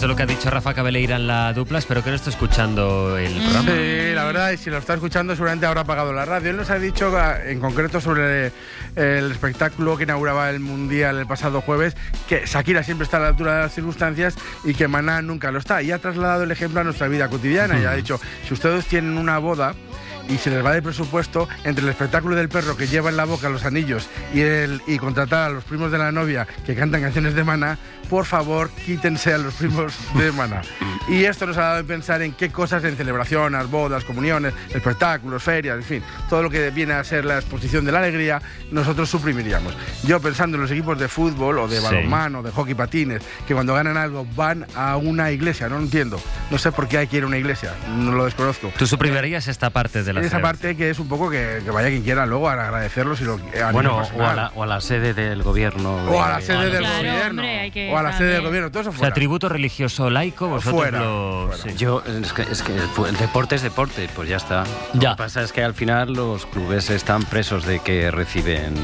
de lo que ha dicho Rafa Cabeleira en la dupla, espero que no esté escuchando el programa. Sí, la verdad, y si lo está escuchando seguramente habrá apagado la radio. Él nos ha dicho en concreto sobre el espectáculo que inauguraba el Mundial el pasado jueves, que Shakira siempre está a la altura de las circunstancias y que Maná nunca lo está. Y ha trasladado el ejemplo a nuestra vida cotidiana y ha dicho, si ustedes tienen una boda y se les va de presupuesto, entre el espectáculo del perro que lleva en la boca los anillos y contratar a los primos de la novia que cantan canciones de Maná, por favor, quítense a los primos de Maná. Y esto nos ha dado a pensar en qué cosas en celebraciones, bodas, comuniones, espectáculos, ferias, en fin, todo lo que viene a ser la exposición de la alegría, nosotros suprimiríamos. Yo pensando en los equipos de fútbol o de balonmano, de hockey patines, que cuando ganan algo van a una iglesia, no lo entiendo. No sé por qué hay que ir a una iglesia, no lo desconozco. ¿Tú suprimirías esta parte de la esa parte que es un poco que vaya quien quiera luego a agradecerlos y lo bueno, o a la sede del gobierno. O a la sede del gobierno. O a la sede del gobierno, todo eso fuera. O sea, tributo religioso laico, vosotros fuera. Sí. Yo, es que el deporte es deporte, pues ya está. Ya. Lo que pasa es que al final los clubes están presos de que reciben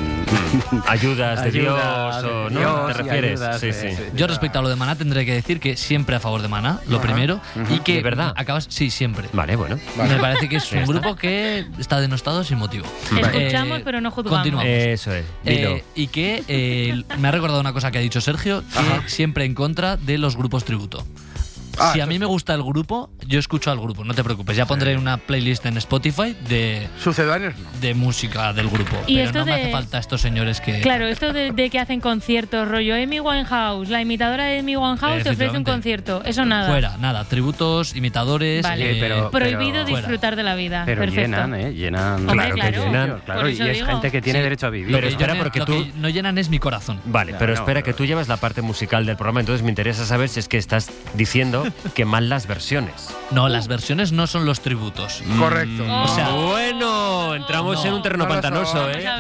ayudas de Dios, o ¿no? ¿Te refieres? Ayudas, sí. Yo respecto a lo de Maná tendré que decir que siempre a favor de Maná, lo primero, y que ¿de verdad? Sí, siempre. Vale, bueno. Me parece que es un grupo que está denostado sin motivo. Escuchamos, pero no juzgamos. Continuamos. Eso es. Dilo. Y que me ha recordado una cosa que ha dicho Sergio, que siempre en contra de los grupos tributo. Si a mí me gusta el grupo, yo escucho al grupo, no te preocupes. Ya pondré una playlist en Spotify de sucedáneos, no, de música del grupo. Y pero esto no me hace falta estos señores que... Claro, esto de que hacen conciertos, rollo Amy Winehouse, la imitadora de Amy Winehouse te ofrece un concierto. Eso nada. Fuera, nada. Tributos, imitadores... Vale, pero prohibido disfrutar de la vida. Pero perfecto. Llenan. Hombre, Claro que llenan. Por Claro, y eso es digo. gente que tiene derecho a vivir. Pero espera, porque lo tú... que no llenan es mi corazón. Vale, pero espera, que tú llevas la parte musical del programa, entonces me interesa saber si es que estás diciendo que mal las versiones. No, las versiones no son los tributos. Correcto. O sea, bueno, entramos en un terreno pantanoso, ¿eh?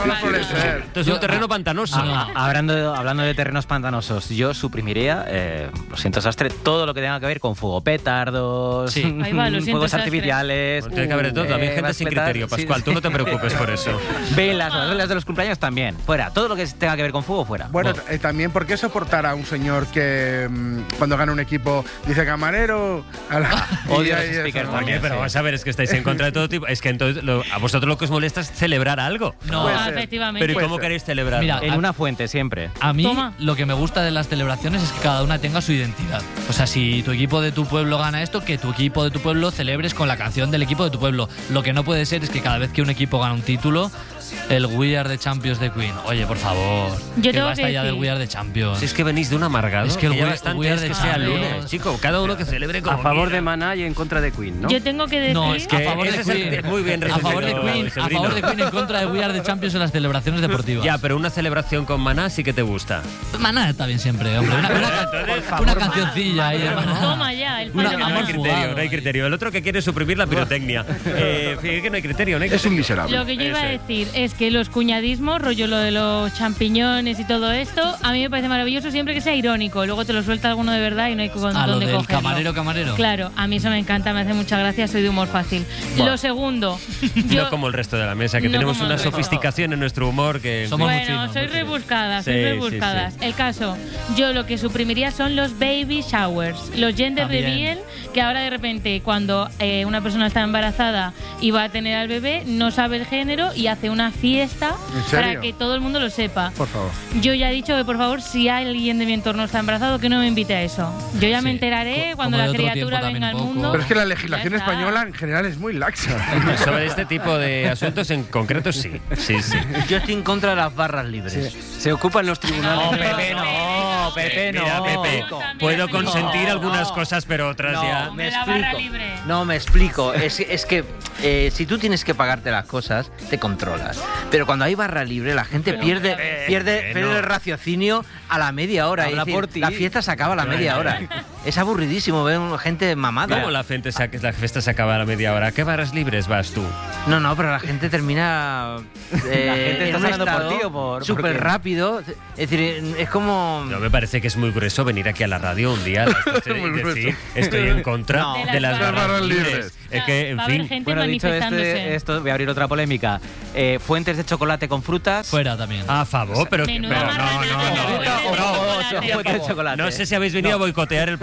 Esto es un terreno pantanoso. Hablando de terrenos pantanosos, yo suprimiría, lo siento, Sastre, todo lo que tenga que ver con fuego, petardos, Ahí va, lo siento, fuegos Sastre. artificiales. Tiene que haber de todo, también gente sin criterio, Pascual, tú no te preocupes por eso. Velas, las velas de los cumpleaños también, fuera. Todo lo que tenga que ver con fuego, fuera. Bueno, también, ¿por qué soportar a un señor que cuando gana un equipo dice camarero? Odio a los speakers Oye, pero vamos a ver, es que estáis en contra de todo tipo. Es que entonces a vosotros lo que os molesta es celebrar algo. no. Efectivamente. Pero ¿y cómo queréis celebrar? Mira, En una fuente, siempre. A mí Toma. lo que me gusta de las celebraciones es que cada una tenga su identidad. O sea, si tu equipo de tu pueblo gana esto, que tu equipo de tu pueblo celebres con la canción del equipo de tu pueblo. Lo que no puede ser es que cada vez que un equipo gana un título, el We Are the Champions de Queen. Oye, por favor. Yo que tengo basta que ya decir- del We Are the Champions. Si es que venís de un amargado, Es que el ya We- bastante We Are es the que sea Champions. lunes, chico. Cada uno que celebre como A favor quiera. de Maná y en contra de Queen, ¿no? Yo tengo que decir... No, es que Que a favor de ese es el- Queen. muy bien a favor de resumido, Queen, a Severino. favor de Queen en contra de We Are the Champions en las celebraciones deportivas. Ya, pero una celebración con Maná sí que te gusta. Maná está bien siempre, hombre. Una cancioncilla ahí de Maná. Toma ya, el Una- fallo. No hay amor criterio, jugado. no hay criterio. El otro que quiere suprimir la pirotecnia. Fíjate que no hay criterio, no hay Es un criterio. miserable. Lo que yo iba a Eso es. decir es que los cuñadismos, rollo lo de los champiñones y todo esto, a mí me parece maravilloso siempre que sea irónico. Luego te lo suelta alguno de verdad y no hay con A lo dónde del cogerlo. camarero. Claro, a mí eso me encanta, me hace mucha gracia, soy de humor fácil. Lo segundo, yo... No como el resto de la mesa, que No tenemos como una el resto. sofisticación en nuestro humor que... Somos muy Bueno, chinos, soy muy chinos. rebuscadas, Sí, soy sí, rebuscadas. sí. El caso, yo lo que suprimiría son los baby showers, los gender También. reveal, que ahora de repente cuando una persona está embarazada y va a tener al bebé, no sabe el género y hace una fiesta ¿En serio? para que todo el mundo lo sepa. Por favor. Yo ya he dicho que por favor, si alguien de mi entorno está embarazado, que no me invite a eso. Yo ya me Sí. enteraré cuando Como de la otro criatura tiempo venga al también un mundo. poco. Pero es que la legislación Ya está. española en general es muy laxa. Sobre este tipo de asuntos en concreto sí. Sí. Yo estoy en contra de las barras libres. Se ocupan los tribunales. No, Pepe, no, Pepe, no. Mira, Pepe, puedo consentir algunas cosas, pero otras ya... Me La barra explico. libre. No, me explico. Es que si tú tienes que pagarte las cosas, te controlas. Pero cuando hay barra libre, la gente pierde el raciocinio a la media hora. Habla Es decir, por ti. la fiesta se acaba a la media hora. Es aburridísimo ver gente mamada. ¿Cómo la fiesta se acaba a la media hora? ¿A qué barras libres vas tú? No, pero la gente termina gente en está un hablando por estado ti o por súper qué? rápido. Es decir, es como... No, me parece que es muy grueso venir aquí a la radio un día a las 12 Muy y decir grueso. estoy en contra No. de las De las barras barras libres. libres. Es que, en Va a haber fin... gente Bueno, dicho manifestándose. esto, voy a abrir otra polémica. Fuentes de chocolate con frutas. Fuera también. A favor, pero Menuda no, barra libre de Fuentes de chocolate. no sé si habéis venido a boicotear el programa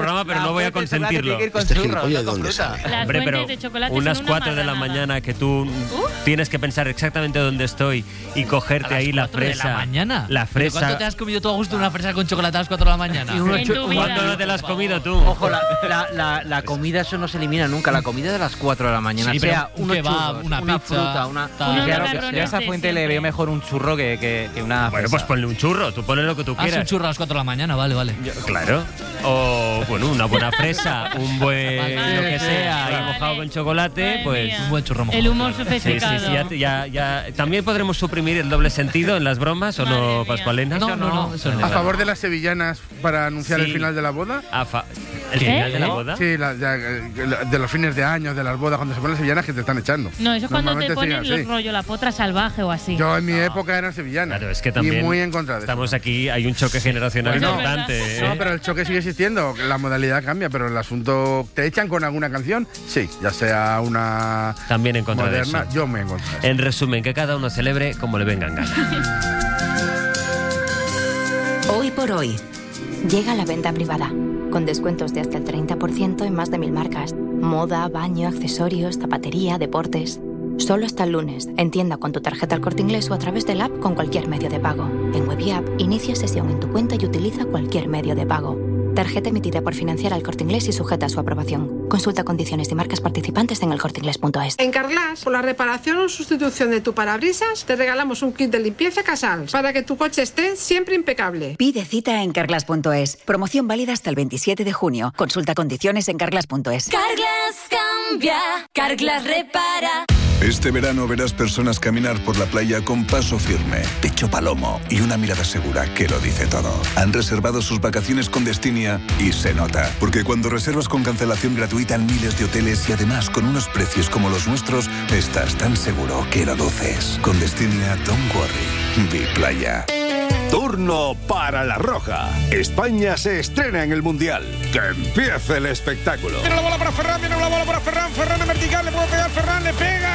programa, pero no voy a consentirlo. Las Hombre, pero fuentes de chocolate unas son una 4 de la marranada. mañana que tú tienes que pensar exactamente dónde estoy y cogerte ahí la 4 de fresa. la mañana. La ¿Pero fresa. ¿Cuánto te has comido tú a gusto una fresa con chocolate a las 4 de la mañana? En tu vida. ¿Cuándo no te la has comido tú? Ojo, la comida, eso no se elimina nunca. La comida de las 4 de la mañana, Sí, pero sea un unos kebab, churros, una pizza, fruta, una... tal. Unos Claro, macarrones yo a esa de fuente le siempre. veo mejor un churro que una Bueno, fresa. pues ponle un churro, tú ponle lo que tú Ah, sí, un quieras. churro a las 4 de la mañana, vale. Claro. O, bueno, una buena fresa, un buen lo que sea, Vale. y mojado con chocolate, Madre pues... mía. Un buen churro mojado. El humor Sí, sofisticado. sí, ya. ¿También podremos suprimir el doble sentido en las bromas o Madre no, mía. Pascualena? No, eso no. ¿A favor de las sevillanas para anunciar Sí. el final de la boda? ¿El ¿Qué? final de la boda? Sí, de los fines de año, de las bodas, cuando se ponen las sevillanas que te están echando. No, eso es cuando te Normalmente ponen siguen los así. rollo la potra salvaje o así. Yo en mi época eran sevillanas. Claro, es que también y muy en contra de eso. estamos aquí, hay un choque generacional Bueno, importante. ¿eh? No, pero el choque sigue existiendo. La modalidad cambia, pero el asunto. ¿Te echan con alguna canción? Sí, ya sea una También en contra moderna. de eso. Yo me en contra de eso. En resumen, que cada uno celebre como le vengan ganas. Hoy por hoy. Llega la venta privada, con descuentos de hasta el 30% en más de 1000 marcas. Moda, baño, accesorios, zapatería, deportes. Solo hasta el lunes, en tienda con tu tarjeta El Corte Inglés o a través del app con cualquier medio de pago. En web y app, inicia sesión en tu cuenta y utiliza cualquier medio de pago. Tarjeta emitida por Financiera El Corte Inglés y sujeta a su aprobación. Consulta condiciones y marcas participantes en elcorteinglés.es. En Carglass, por la reparación o sustitución de tu parabrisas, te regalamos un kit de limpieza Casals para que tu coche esté siempre impecable. Pide cita en Carglass.es. Promoción válida hasta el 27 de junio. Consulta condiciones en Carglass.es. Carglass cambia, Carglass repara. Este verano verás personas caminar por la playa con paso firme, pecho palomo y una mirada segura que lo dice todo. Han reservado sus vacaciones con Destinia y se nota, porque cuando reservas con cancelación gratuita en miles de hoteles y además con unos precios como los nuestros, estás tan seguro que lo luces. Con Destinia, don't worry. Be playa. Turno para La Roja. España se estrena en el Mundial. Que empiece el espectáculo. Viene la bola para Ferran, viene la bola para Ferran. Ferran en vertical, le puede pegar Ferran, le pega.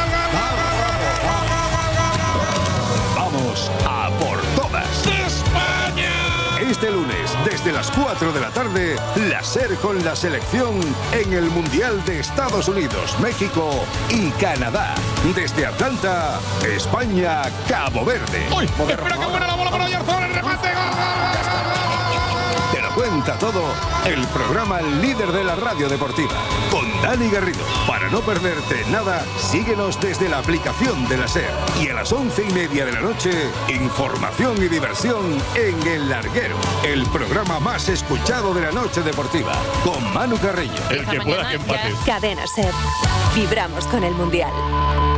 Vamos a por todas. ¡España! Este lunes, desde las 4 de la tarde, la SER con la selección en el Mundial de Estados Unidos, México y Canadá. Desde Atlanta, España, Cabo Verde. ¡Uy! Espera que buena la bola para Oyarzón, el remate. Te lo cuenta todo el programa líder de la radio deportiva, con Dani Garrido. Para no perderte nada, síguenos desde la aplicación de la SER. Y a las 11:30 de la noche, información y diversión en El Larguero, el programa más escuchado de la noche deportiva, con Manu Carreño. El que pueda que empate. Cadena SER. Vibramos con el Mundial.